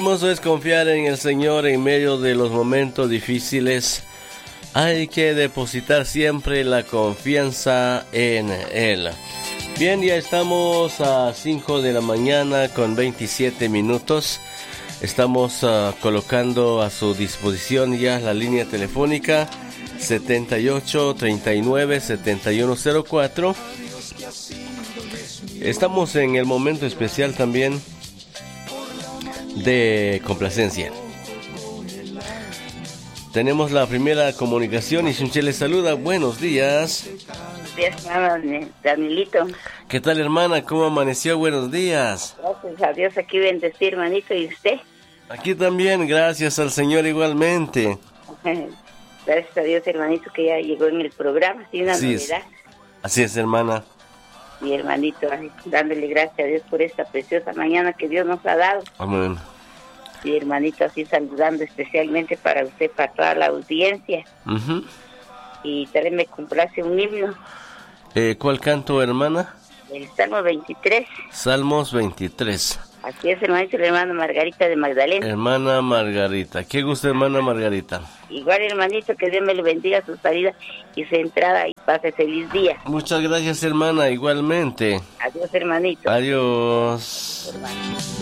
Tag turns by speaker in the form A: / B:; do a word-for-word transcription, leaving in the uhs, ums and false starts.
A: hermoso es confiar en el Señor en medio de los momentos difíciles. Hay que depositar siempre la confianza en Él. Bien, ya estamos a cinco de la mañana con veintisiete minutos. Estamos uh, colocando a su disposición ya la línea telefónica setenta y ocho, treinta y nueve, setenta y uno cero cuatro. Estamos en el momento especial también de complacencia. Tenemos la primera comunicación y Sunche le saluda. Buenos días.
B: Buenos días, hermano Danielito.
A: ¿Qué tal, hermana? ¿Cómo amaneció? Buenos días.
B: Gracias a Dios, aquí bendecir, hermanito. ¿Y usted?
A: Aquí también, gracias al Señor igualmente.
B: Gracias a Dios, hermanito, que ya llegó en el programa. Sí, una
A: Así
B: novedad.
A: es. Así es, hermana.
B: Y hermanito, dándole gracias a Dios por esta preciosa mañana que Dios nos ha dado.
A: Amén.
B: Y hermanito, así saludando especialmente para usted, para toda la audiencia.
A: Uh-huh.
B: Y también me complace un himno.
A: Eh, ¿Cuál canto, hermana?
B: El Salmo veintitrés.
A: Salmos veintitrés.
B: Así es, hermanito, la hermana Margarita de Magdalena.
A: Hermana Margarita. ¿Qué gusta, hermana Margarita?
B: Igual, hermanito, que Dios me le bendiga su salida y su entrada y pase feliz día.
A: Muchas gracias, hermana, igualmente.
B: Adiós, hermanito.
A: Adiós.
B: Hermanito.